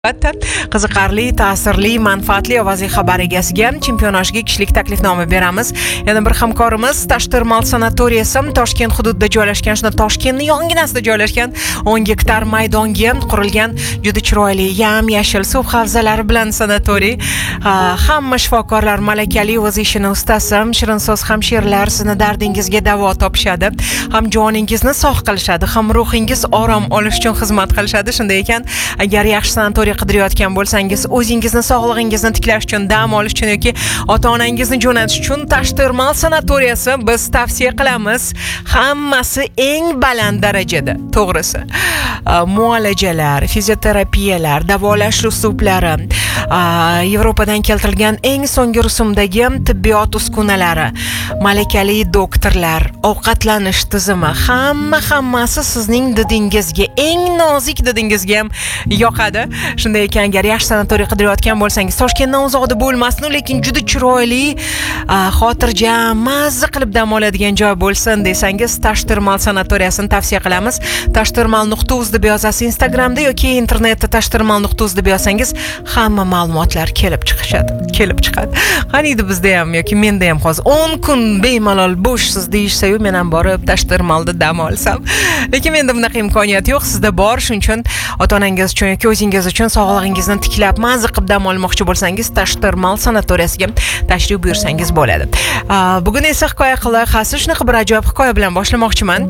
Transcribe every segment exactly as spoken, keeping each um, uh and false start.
Albatta, qiziqarli, ta'sirli, manfaatli ovoziy xabar egasiga chempionajga kishilik taklifnoma beramiz. Yana bir hamkorimiz Tashtirmal sanatoriyasi Toshkent hududida joylashgan, shunda Toshkentning yonginasida joylashgan o'n gektar maydonga qurilgan juda chiroyli yam-yashil suv havzalari bilan sanatoriy. Hamma shifokorlar malakali, o'z ishini ustasi, shirin so'z hamshiralar sizni dardingizga davo topishadi, ham joningizni sog' qilishadi, ham ruhingiz orom olish uchun xizmat qilishadi. Shunday ekan, agar yaxshi sanatoriy qidirayotgan bo'lsangiz, o'zingizni, sog'lig'ingizni tiklash uchun, dam olish uchun yoki ota-onangizni jo'natish uchun Tashtirmal sanatoriyasi biz tavsiya qilamiz. Hammasi eng baland darajada, to'g'risi. Muolajalar, fizioterapiyalar, davolash uslublari, Yevropadan keltirilgan eng so'nggi rusumdagi tibbiyot uskunalari, malakali doktorlar, ovqatlanish tizimi, hamma hammasi sizning didingizga, eng nozik didingizga ham yoqadi. Shunday ekan, agar yaxshi sanatoriy qidirayotgan bo'lsangiz, Toshkentdan uzoqda bo'lmasin, lekin juda chiroyli, xotirjam, mazza qilib dam oladigan joy bo'lsin desangiz, Tashtirmal sanatoriyasini tavsiya qilamiz. tashtirmal nuqta uz deb yozasiz Instagramda yoki internetda tashtirmal nuqta uz deb yozsangiz, hamma ma'lumotlar kelib chiqishadi, kelib chiqadi. Qaniydi bizda ham yoki menda ham hozir o'n kun bemalol bo'shsiz deyishsa-yu, men ham borib Tashtirmalda dam olsam. Lekin menda bunaqa imkoniyat yo'q, sizda bor. Shuning uchun ota-onangiz uchun yoki o'zingiz uchun sog'lig'ingizni tiklab, mazza qilib dam olmoqchi bo'lsangiz, Tashtirmal sanatoriyasiga tashrif buyursangiz bo'ladi. Bugun esa hikoya qilib, shunaqa bir ajoyib hikoya bilan boshlamoqchiman.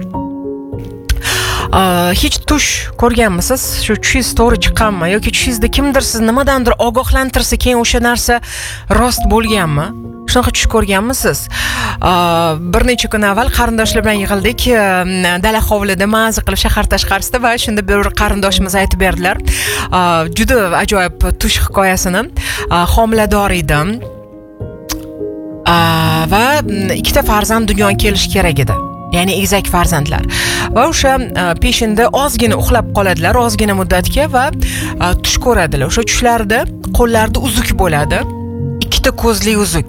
Hech tush ko'rganmisiz? Shu tushingiz to'g'ri chiqqanmi yoki tushingizda kimdir sizni nimadandir ogohlantirsa, keyin o'sha narsa rost bo'lganmi? Shunaqa tush ko'rganmisiz? Bir necha kun avval qarindoshlar bilan yig'ildik, dala hovlida mazza qilib shahar tashqarisida, va shunda bir qarindoshimiz aytib berdilar. Juda ajoyib tush hikoyasini. Homilador edim va ikkita farzand dunyoga kelish kerak edi. Ya'ni egizak farzandlar. Va o'sha peshinda ozgina uxlab qoladilar, ozgina muddatga, va tush ko'radilar. O'sha tushlarda qo'llarida uzuk bo'ladi. Ikkita ko'zli uzuk.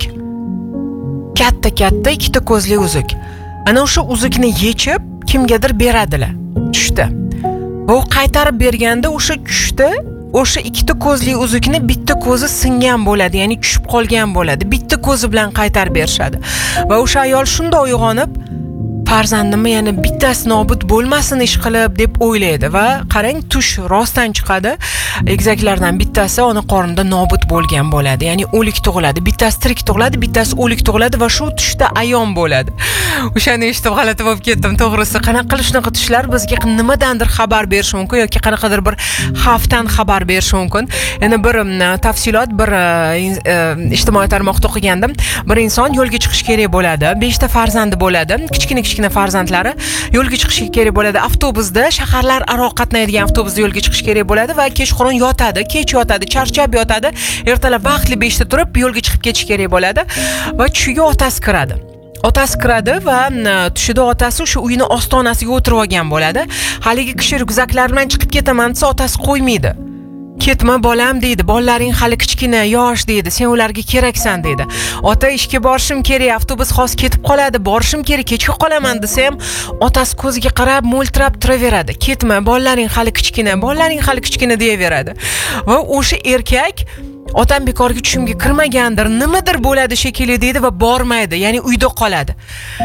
Katta-katta ikkita ko'zli uzuk. Ana o'sha uzukni yechib kimgadir beradilar tushda. Va u qaytarib berganda o'sha tushda o'sha ikkita ko'zli uzukni bitta ko'zi singan bo'ladi, ya'ni tushib qolgan bo'ladi. Bitta ko'zi bilan qaytarib berishadi. Va o'sha ayol shunda uyg'onib, farzandimni yana bittasi nobud bo'lmasin ish qilib deb o'ylaydi, va qarang, tush rostdan chiqadi. Egizaklardan bittasi ona qornida nobud bo'lgan bo'ladi, ya'ni o'lik tug'iladi. Bittasi tirik tug'iladi, bittasi o'lik tug'iladi va shu tushda ayon bo'ladi. O'shani eshitib g'alati bo'lib ketdim, to'g'risi. Qanaqa qilish shunaqa tushlar bizga nimadandir xabar berishi mumkin yoki qanaqadir bir xavfdan xabar berishi mumkin. Yana bir tafsilot, bir ijtimoiy tarmoqda o'qigandim. Bir inson yo'lga chiqish kerak bo'ladi, beshta farzandi bo'ladi, kichkina kichkina farzandlari yo'lga chiqishi kerak bo'ladi. Avtobusda, shaharlar aro qatnaydigan avtobusda yo'lga chiqish kerak bo'ladi va kechqurun yotadi, kech yotadi, charchab yotadi. Ertalab vaqtli beshda turib yo'lga chiqib ketish kerak bo'ladi va tushiga otasi kiradi. Otasi kiradi va tushida otasi o'sha uyini ostonasiga o'tirib olgan bo'ladi. Haligi kishi ryukzaklar bilan chiqib ketaman desa, otasi qo'ymaydi. Ketma bolam deydi, bolalaring hali kichkina, yosh deydi, sen ularga keraksan deydi. Ota ishga borishim kerak, avtobus xos ketib qoladi, borishim kerak, kechga qolaman desa ham otasi ko'ziga qarab mo'ltirab turaveradi. Ketma, bolalaring hali kichkina, bolalaring hali kichkina deyaveradi. Va o'sha erkak otam bekorga tushimga kirmagandir, nimadir bo'ladi shekilli deydi va bormaydi, ya'ni uyda qoladi.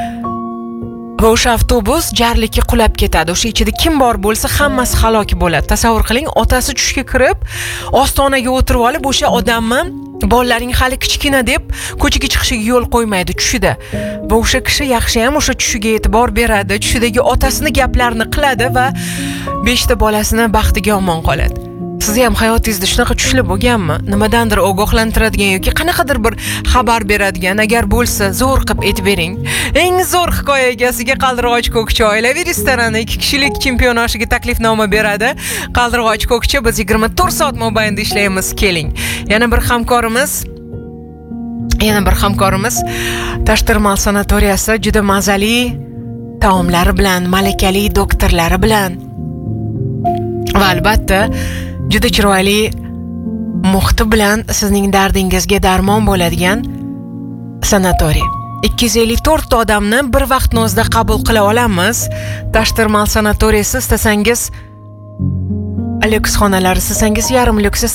Va o'sha avtobus jarlikka qulab ketadi. O'sha ichida kim bor bo'lsa, hammasi halok bo'ladi. Tasavvur qiling, otasi tushga kirib, ostonaga o'tirib olib, o'sha odamni bolalaring hali kichkina deb ko'chaga chiqishiga yo'l qo'ymaydi tushida. Va o'sha kishi yaxshi ham o'sha tushiga e'tibor beradi, tushidagi otasini gaplarini qiladi va beshta bolasini baxtiga omon qoladi. Siz ham hayotingizda shunaqa tushlar bo'lganmi? Nimadandir ogohlantiradigan yoki qanaqadir bir xabar beradigan, agar bo'lsa, zo'r qilib aytib bering. Eng zo'r hikoya egasiga Qaldirg'och Ko'kcha oilaviy restorani ikki kishilik chempionashiga taklifnoma beradi. Qaldirg'och Ko'kcha, biz yigirma to'rt soat mobaynida ishlaymiz, keling. Yana bir hamkorimiz Yana bir hamkorimiz Tashtirmal sanatoriyasi juda mazali taomlari bilan, malakali doktorlari bilan va albatta juda chiroyli muhiti bilan sizning dardingizga darmon bo'ladigan sanatoriy. ikki yuz ellik to'rt odamni bir vaqtning o'zida qabul qila olamiz. Tashtirmal sanatoriyasi istasangiz lyuks xonalari istasangiz yarim lyuks